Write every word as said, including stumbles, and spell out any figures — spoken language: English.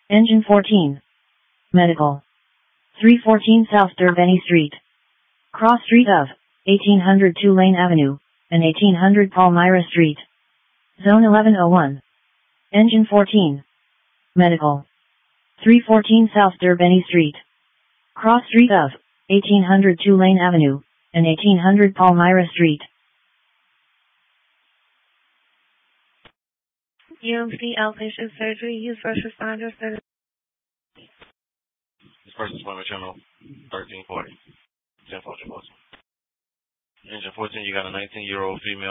Engine fourteen. Medical. three fourteen South Derbeny Street. Cross Street of eighteen hundred Tulane Avenue and eighteen hundred Palmyra Street. Zone eleven oh one. Engine fourteen. Medical. three fourteen South Derbeny Street. Cross Street of eighteen hundred Tulane Avenue and eighteen hundred Palmyra Street. U M C outpatient surgery, use first responder service. First responder channel thirteen forty. ten fourteen. Engine fourteen, you got a nineteen year old female.